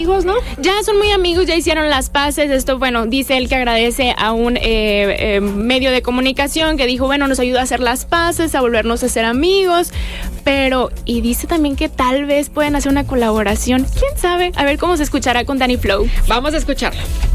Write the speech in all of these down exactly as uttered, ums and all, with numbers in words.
amigos, ¿no? Ya son muy amigos, ya hicieron las paces. Esto, bueno, dice él que agradece a un eh, eh, medio de comunicación que dijo, bueno, nos ayuda a hacer las paces, a volvernos a ser amigos, pero, y dice también que tal vez pueden hacer una colaboración. ¿Quién sabe? A ver cómo se escuchará con Danny Flow. Vamos a escucharlo.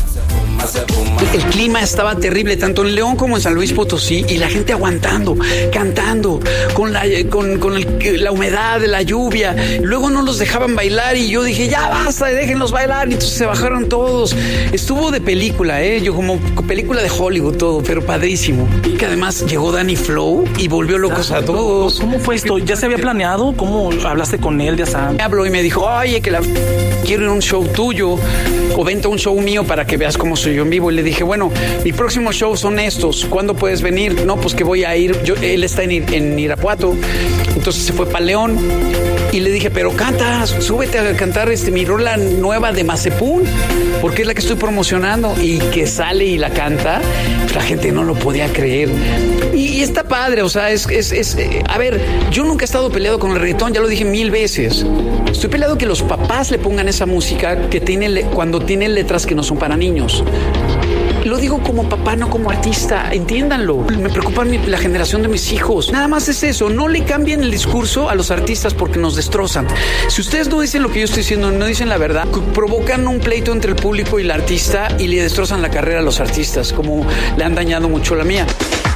El clima estaba terrible, tanto en León como en San Luis Potosí, y la gente aguantando, cantando, con la, con, con el, la humedad de la lluvia. Luego no los dejaban bailar y yo dije, ya basta, déjenlos bailar. Y entonces se bajaron todos. Estuvo de película, ¿eh? Yo como película de Hollywood, todo, pero padrísimo. Y que además llegó Danny Flow y volvió locos a todos. ¿Cómo fue esto? ¿Ya se había planeado? ¿Cómo hablaste con él? Ya sabes. Me habló y me dijo, oye, que la... quiero ir a un show tuyo, o vente a un show mío para que veas cómo soy yo en vivo. Y le dije, bueno, mi próximo show son estos, ¿cuándo puedes venir? No, pues que voy a ir, yo, él está en, en Irapuato, entonces se fue para León, y le dije, pero canta, súbete a cantar este, mi rola nueva de Mazepún, porque es la que estoy promocionando, y que sale y la canta, la gente no lo podía creer, y, y está padre, o sea, es, es, es eh, a ver, yo nunca he estado peleado con el reggaetón, ya lo dije mil veces, estoy peleado que los papás le pongan esa música que tiene, cuando tiene letras que no son para niños. Lo digo como papá, no como artista, entiéndanlo. Me preocupa mi, la generación de mis hijos. Nada más es eso, no le cambien el discurso a los artistas porque nos destrozan. Si ustedes no dicen lo que yo estoy diciendo, no dicen la verdad, provocan un pleito entre el público y el artista y le destrozan la carrera a los artistas, como le han dañado mucho la mía.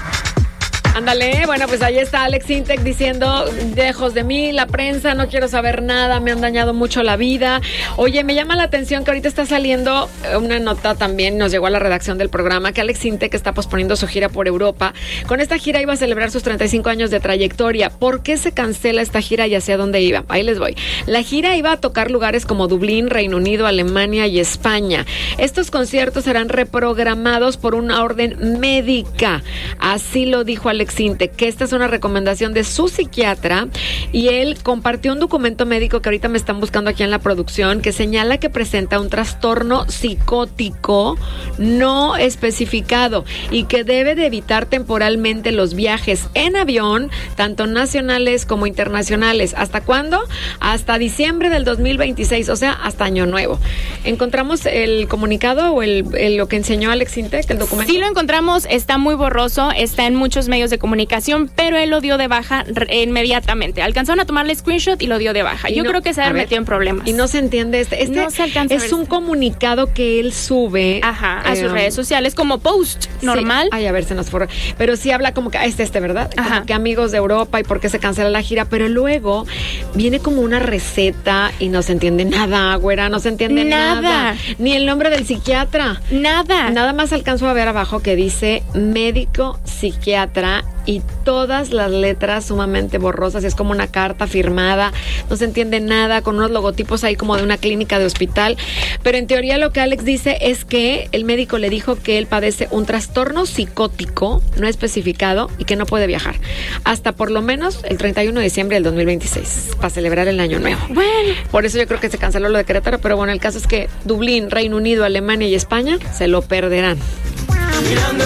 Ándale, bueno, pues ahí está Alex Intec diciendo, lejos de mí, la prensa, no quiero saber nada, me han dañado mucho la vida. Oye, me llama la atención que ahorita está saliendo una nota también, nos llegó a la redacción del programa, que Alex Intec está posponiendo su gira por Europa. Con esta gira iba a celebrar sus treinta y cinco años de trayectoria. ¿Por qué se cancela esta gira y hacia dónde iba? Ahí les voy. La gira iba a tocar lugares como Dublín, Reino Unido, Alemania y España. Estos conciertos serán reprogramados por una orden médica. Así lo dijo Alex Intec, que esta es una recomendación de su psiquiatra, y él compartió un documento médico que ahorita me están buscando aquí en la producción, que señala que presenta un trastorno psicótico no especificado y que debe de evitar temporalmente los viajes en avión, tanto nacionales como internacionales. ¿Hasta cuándo? Hasta diciembre del dos mil veintiséis, o sea, hasta Año Nuevo. ¿Encontramos el comunicado o el, el lo que enseñó Alex Intec, el documento? Sí lo encontramos, está muy borroso, está en muchos medios de comunicación, pero él lo dio de baja re- inmediatamente. Alcanzaron a tomarle screenshot y lo dio de baja. Yo no, creo que se ha metido en problemas. Y no se entiende este. este no se alcanza es un comunicado que él sube Ajá, a eh, sus redes sociales como post normal. Sí. Ay, a ver, se nos fue. Pero sí habla como que este, este, ¿verdad? Ajá. Como que amigos de Europa y por qué se cancela la gira. Pero luego viene como una receta y no se entiende nada, güera. No se entiende nada. nada. Ni el nombre del psiquiatra. Nada. Nada más alcanzo a ver abajo que dice médico psiquiatra y todas las letras sumamente borrosas. Es como una carta firmada. No se entiende nada, con unos logotipos ahí como de una clínica de hospital. Pero en teoría lo que Alex dice es que el médico le dijo que él padece un trastorno psicótico no especificado y que no puede viajar hasta por lo menos el treinta y uno de diciembre del dos mil veintisés para celebrar el Año Nuevo. Bueno, por eso yo creo que se canceló lo de Querétaro, pero bueno, el caso es que Dublín, Reino Unido, Alemania y España se lo perderán. Mirando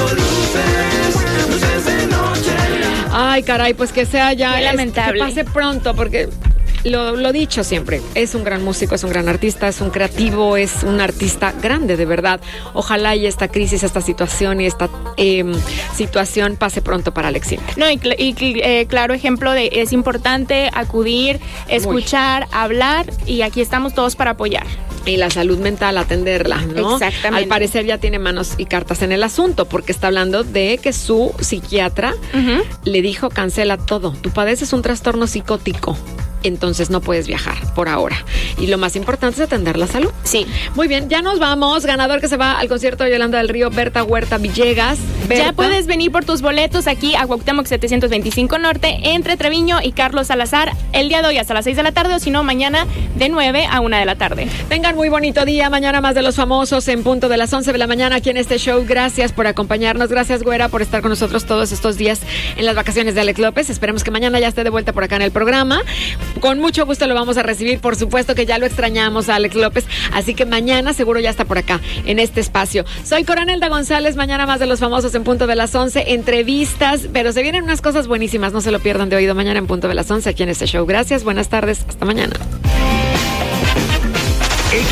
luces, luces de noche. Ay, caray, pues que sea ya. Qué lamentable. Que pase pronto, porque Lo, lo dicho siempre, es un gran músico, es un gran artista, es un creativo, es un artista grande, de verdad. Ojalá y esta crisis, esta situación y esta eh, situación pase pronto para Alex Intec. No, y, y eh, claro ejemplo de es importante acudir, escuchar, Uy. hablar, y aquí estamos todos para apoyar. Y la salud mental, atenderla, ¿no? Exactamente. Al parecer ya tiene manos y cartas en el asunto, porque está hablando de que su psiquiatra uh-huh. le dijo, cancela todo, tú padeces un trastorno psicótico, entonces no puedes viajar por ahora. Y lo más importante es atender la salud. Sí. Muy bien, ya nos vamos. Ganador que se va al concierto de Yolanda del Río, Berta Huerta Villegas. Berta. Ya puedes venir por tus boletos aquí a Cuauhtémoc setecientos veinticinco Norte, entre Treviño y Carlos Salazar, el día de hoy hasta las seis de la tarde, o si no, mañana de nueve a una de la tarde. Tengan muy bonito día. Mañana más de Los Famosos en punto de las once de la mañana aquí en este show. Gracias por acompañarnos. Gracias, güera, por estar con nosotros todos estos días en las vacaciones de Alex López. Esperemos que mañana ya esté de vuelta por acá en el programa. Con mucho gusto lo vamos a recibir. Por supuesto que ya lo extrañamos a Alex López. Así que mañana seguro ya está por acá en este espacio. Soy Coronelda González. Mañana más de Los Famosos en punto de las once. Entrevistas, pero se vienen unas cosas buenísimas. No se lo pierdan de oído mañana en punto de las once aquí en este show. Gracias, buenas tardes. Hasta mañana. X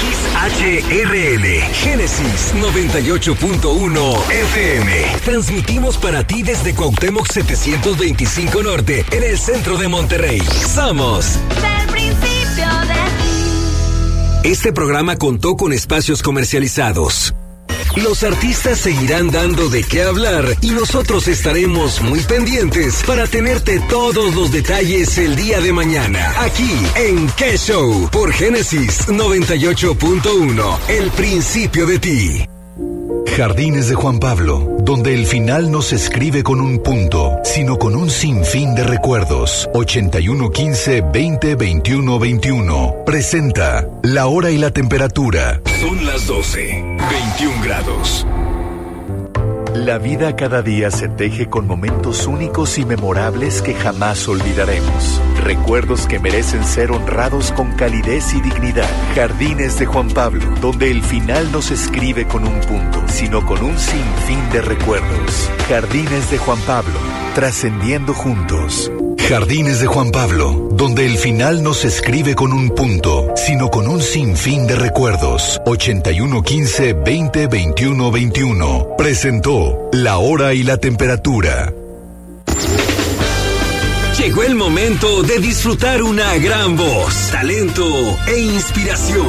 H R L, Génesis noventa y ocho punto uno F M. Transmitimos para ti desde Cuauhtémoc setecientos veinticinco Norte, en el centro de Monterrey. Somos Del principio de ti. Este programa contó con espacios comercializados. Los artistas seguirán dando de qué hablar y nosotros estaremos muy pendientes para tenerte todos los detalles el día de mañana, aquí en ¿Qué Show? Por Génesis noventa y ocho punto uno, el principio de ti. Jardines de Juan Pablo, donde el final no se escribe con un punto, sino con un sinfín de recuerdos. ochenta y uno quince veinte veintiuno veintiuno. Presenta la hora y la temperatura. Son las doce, veintiún grados. La vida cada día se teje con momentos únicos y memorables que jamás olvidaremos. Recuerdos que merecen ser honrados con calidez y dignidad. Jardines de Juan Pablo, donde el final no se escribe con un punto, sino con un sinfín de recuerdos. Jardines de Juan Pablo, trascendiendo juntos. Jardines de Juan Pablo, donde el final no se escribe con un punto, sino con un sinfín de recuerdos. ochenta y uno quince veinte veintiuno veintiuno. Presentó la hora y la temperatura. Llegó el momento de disfrutar una gran voz, talento e inspiración.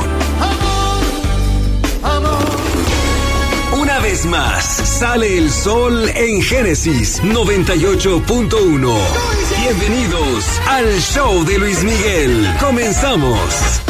Una vez más, sale el sol en Génesis noventa y ocho punto uno. Bienvenidos al show de Luis Miguel. Comenzamos.